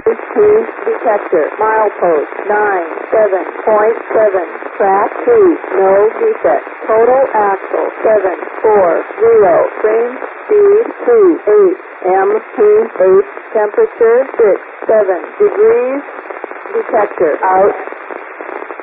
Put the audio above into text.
detector. Milepost 97.7. Track 2, no defect. Total axle 740. Frame speed 2, 8 mph. Temperature 6, 7 degrees. Detector out.